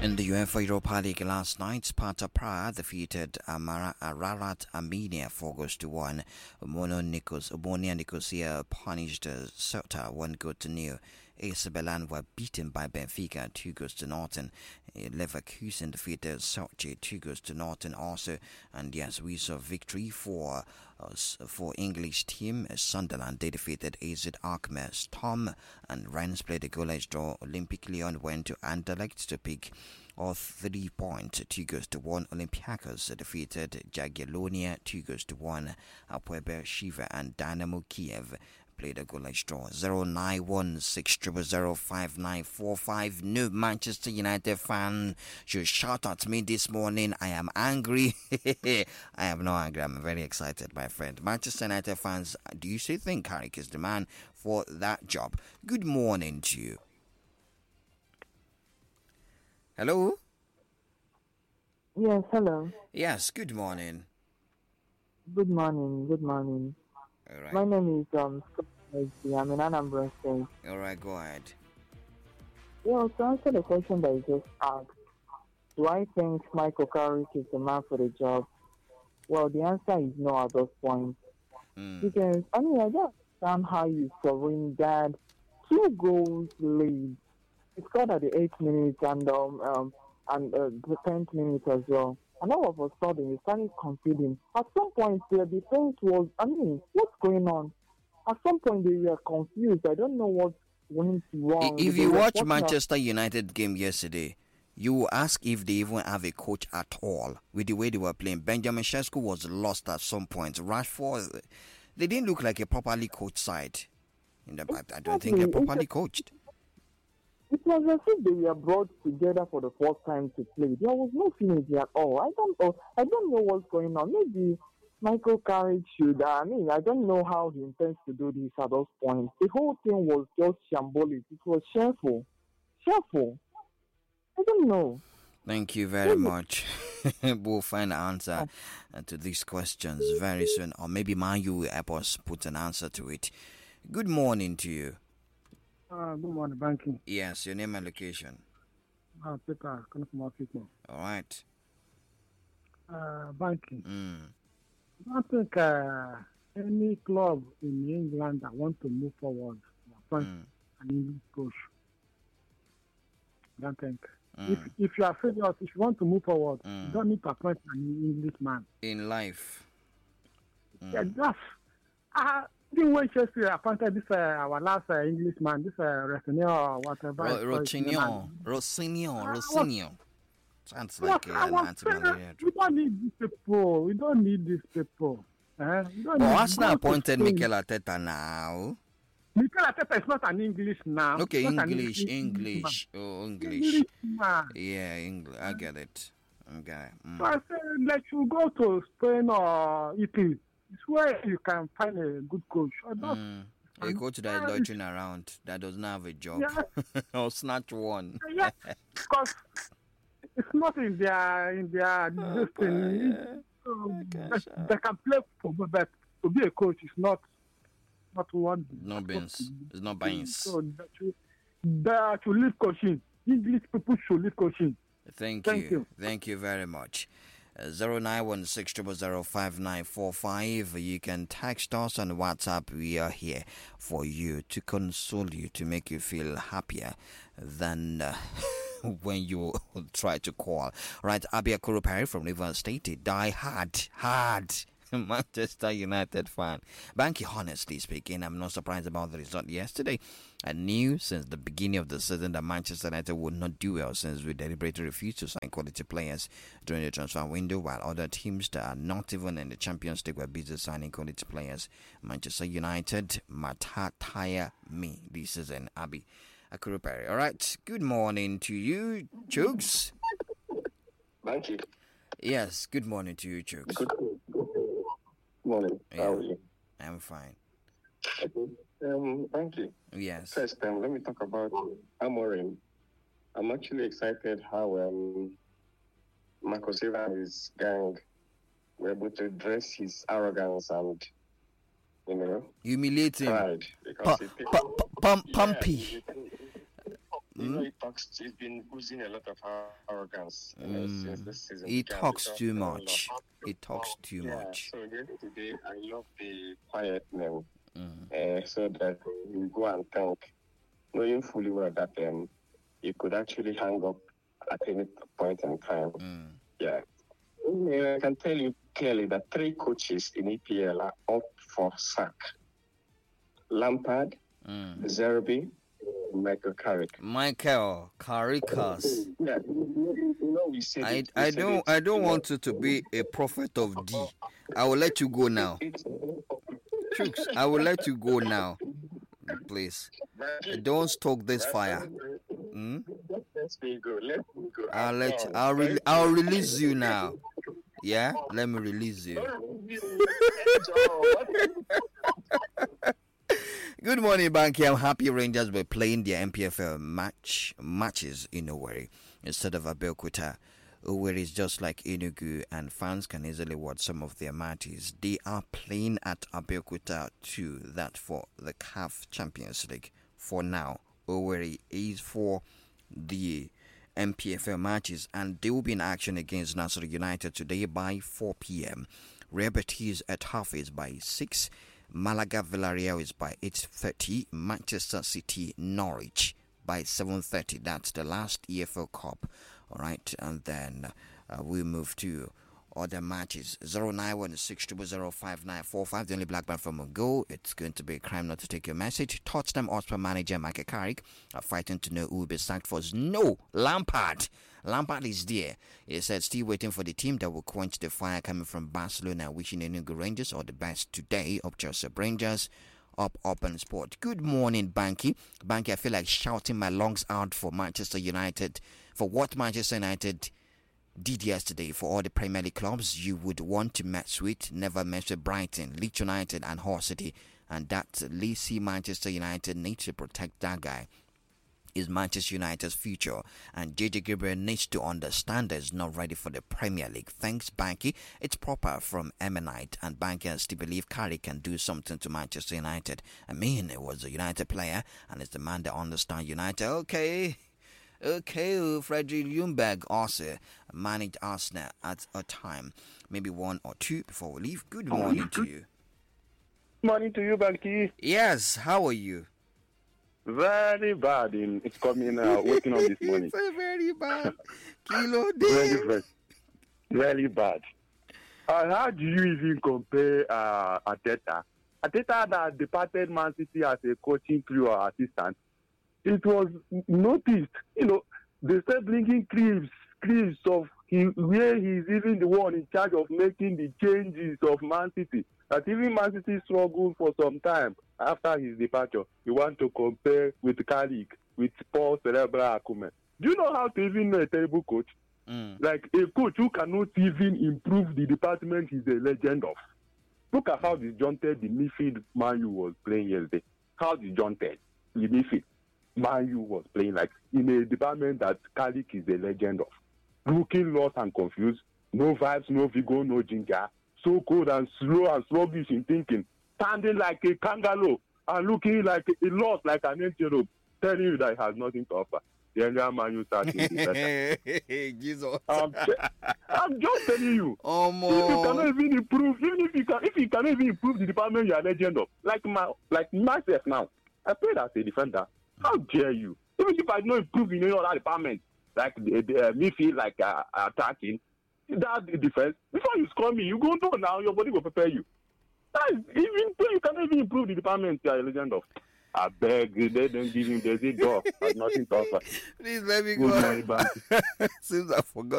In the UEFA Europa League last night, Sparta Prague defeated Ararat Armenia 4-1. Omonia Nicosia punished Celta 1-0. AC Milan were beaten by Benfica 2-0. Leverkusen defeated Sochi 2-0 also. And yes, we saw victory for English team. Sunderland, they defeated AZ Alkmaar. Storm and Rennes played a goalless draw. Olympic Lyon went to Anderlecht to pick off 3 points. 2-1. Olympiacos defeated Jagiellonia 2-1. Apoel Shiva and Dynamo Kiev played a goalless draw. 0916005945. No Manchester United fan should shout at me this morning. I am angry. I am not angry. I'm very excited, my friend. Manchester United fans, do you still think Carrick is the man for that job? Good morning to you. Hello? Yes, hello. Yes, good morning. Good morning. All right. My name is I'm in Anambra State. All right, go ahead. Yeah, to answer the question that you just asked, do I think Michael Carrick is the man for the job? Well, the answer is no at this point. Because, I don't understand how you surrendered 2 goals lead. He scored at the 8th minute and the 10th minute as well. And all of a sudden, you started conceding. At some point, their defense was, what's going on? At some point, they were confused. I don't know what went wrong. If you watch Manchester United game yesterday, you will ask if they even have a coach at all with the way they were playing. Benjamin Sesko was lost at some point. Rashford, they didn't look like a properly coached side. I don't think they're properly coached. It was as if they were brought together for the first time to play. There was no synergy at all. I don't know what's going on. Maybe Michael Carrick should. I don't know how he intends to do this at those points. The whole thing was just shambolic. It was shameful. I don't know. Thank you very much. We'll find an answer to these questions very soon. Or maybe you will help us put an answer to it. Good morning to you. Good morning, Banking. Yes, your name and location. Peter, coming from Africa. All right. Banking. I don't think any club in England that want to move forward appoint an English coach. I don't think. If you are serious, if you want to move forward, you don't need to appoint an Englishman. In life. Yeah, that's... the way Chelsea appointed this our last Englishman, this Rosinio or whatever. Rosinio. Sounds like an anti-malaria drug. We don't need these people. Arsenal appointed Mikel Arteta now. Mikel Arteta is not an English now. Okay, English. Oh, English. Yeah, English. I get it. Okay. So I said, let you go to Spain or Italy. It's where you can find a good coach. A coach that is loitering around, that doesn't have a job, or snatch one. Yeah, because it's not in their destiny. They can play football, but to be a coach is not one. No beans. It's not beans. So that you leave coaching. English people should leave coaching. Thank you. Thank you very much. 0916005945. You can text us on WhatsApp. We are here for you, to console you, to make you feel happier than when you try to call. Right, Abia Kurupari from Rivers State, die hard Manchester United fan. Banky, honestly speaking, I'm not surprised about the result yesterday. I knew since the beginning of the season that Manchester United would not do well, since we deliberately refused to sign quality players during the transfer window, while other teams that are not even in the Champions League were busy signing quality players. Manchester United tire me this season. Abi Akurupari. All right. Good morning to you, Chooks. Thank you. Yes. Good morning to you, Chooks. Good morning. Yeah, How are you? I'm fine. Thank you. Yes. First, let me talk about Amorim. I'm actually excited how Marco Silva and his gang were able to address his arrogance and, humiliate him. pride. Pumpy. You know, he's been oozing a lot of arrogance since this season. He talks too much. He talks too much. So today, I love the quiet man, so that you go and think, knowing fully well that you could actually hang up at any point in time. Yeah. I can tell you clearly that 3 coaches in EPL are up for sack. Lampard, Zerbi, Michael Carrick. Michael Carrickas. Yeah, we said I don't want you to be a prophet of D. I will let you go now. Chooks, I will let you go now. Please. Don't stoke this fire. Let me go. I'll release you now. Yeah? Let me release you. Good morning, Banky. I'm happy Rangers were playing their MPFL matches in Owerri instead of Abeokuta. Owerri is just like Enugu, and fans can easily watch some of their matches. They are playing at Abeokuta too. That for the CAF Champions League. For now, Owerri is for the MPFL matches, and they will be in action against Nasser United today by 4 p.m. Real Betis at Hafiz by 6. Malaga Villarreal is by 8:30. Manchester City Norwich by 7:30. That's the last EFL Cup. All right, and then we move to other matches. 09162005945. The only black man from Mongo. It's going to be a crime not to take your message. Tottenham Hotspur manager Michael Carrick are fighting to know who will be sacked first. No, Lampard is there. He said still waiting for the team that will quench the fire coming from Barcelona, wishing Enugu Rangers all the best today. Up Joseph Rangers. Up and sport. Good morning, Banky. Banky, I feel like shouting my lungs out for Manchester United, for what Manchester United did yesterday. For all the Premier League clubs you would want to mess with, never mess with Brighton, Leeds United and Hull City, and that lazy Manchester United needs to protect that guy. Is Manchester United's future, and JJ Gabriel needs to understand that he's not ready for the Premier League. Thanks, Banky. It's proper from Emanite, and Banky still believe Carrick can do something to Manchester United. I mean, it was a United player, and it's the man that understands United. Okay, Frederick Ljungberg also managed Arsenal at a time, maybe 1 or 2 before we leave. Good morning to you. Good morning to you, Banky. Yes, how are you? Very bad. It's coming waking up this morning. It's very bad. Kilo day. Very bad. How do you even compare Arteta? Arteta that departed Man City as a coaching crew or assistant. It was noticed, they start bringing clips of where he's even the one in charge of making the changes of Man City. That even Man City struggled for some time after his departure. You want to compare with Carrick, with Paul Cerebral Akume. Do you know how to even know a terrible coach? Like a coach who cannot even improve the department he's a legend of. Look at how disjointed the midfield Man U was playing yesterday. How disjointed the midfield Man U was playing, like in a department that Carrick is a legend of. Looking lost and confused, no vibes, no vigor, no ginger. So cold and slow and sluggish in thinking, standing like a kangaroo and looking like a lost like an antelope, telling you that he has nothing to offer. The younger Man U starting to be better. Jesus. I'm just telling you. If you cannot even improve, if you cannot even improve the department you are a legend of, like myself now, I played as a defender. How dare you? Even if I don't improve in any other department, like the midfield, like attacking, that defense, before you score me, you go know now, your body will prepare you. You cannot even improve the department you are a legend of. I beg you, they don't give him, there's a door, has nothing to offer. Please let me go. Good morning, Seems I forgot.